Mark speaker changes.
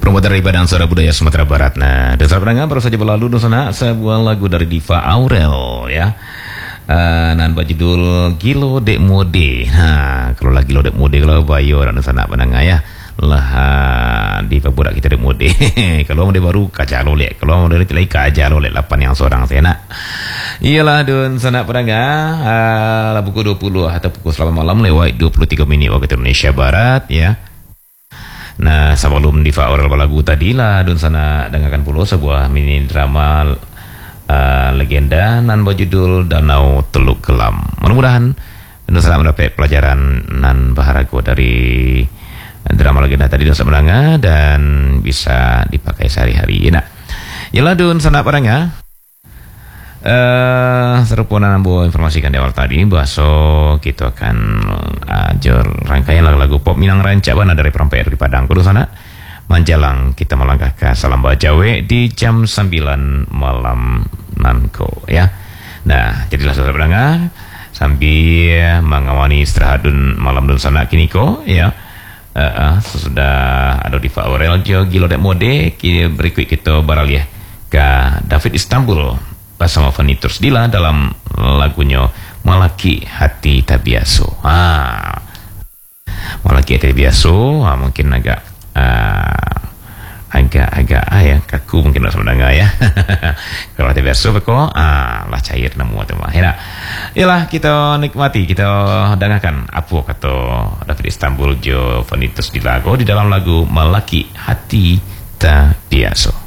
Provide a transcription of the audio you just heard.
Speaker 1: Promotor dari Badan Suara Budaya Sumatera Barat. Nah, dasar pendengar baru saja berlalu dosana sebuah lagu dari Diva Aurel ya. Nan berjudul Gilo Dek Mode. Nah, kalau lagi Gilo Dek Mode kalau bayo dan dosana pendengar ya. Lah Diva budak kita Dek Mode. Kalau mode baru kaca lolek, kalau mode lagi kaca lolek 8 yang seorang saya nak. Iyalah don sana pendengar pukul 20 atau pukul 8 malam lewat 23 menit waktu Indonesia Barat ya. Nah, sebelum Diva Aurel lagu tadi lah don sana dengarkan pula sebuah mini drama legenda nan berjudul Danau Teluk Kelam. Mudah-mudahan don sana mendapat pelajaran nan baharago dari drama legenda tadi don sana mendengar dan bisa dipakai sehari-hari. Nah, yalah don sana pendengar serupa nambo informasikan di awal tadi bahwa kita akan ajar rangkaian lagu-lagu pop Minang Rancak Bana dari Perempuan dari Padang kudu sana menjelang kita melangkah ke Salam Bajawe di jam 9 malam nanko ya. Nah, jadilah saudara pendengar sambil mengawani istirahat dun malam dun sana kiniko ya. Sudah ada Diva Aurel jo Gilo Dek Mode berikut kita baralih ke David Istanbul bersama Vanitus Dila dalam lagunya Malaki Hati Tabiaso. Malaki Hati Tabiaso mungkin agak ya kaku mungkin harus mendengar ya. Kalau Hati Tabiaso kok lah cair namu atau mah. Yalah kita nikmati, kita dengarkan apa kata David Istanbul jo Vanitus Dila di dalam lagu Malaki Hati Tabiaso.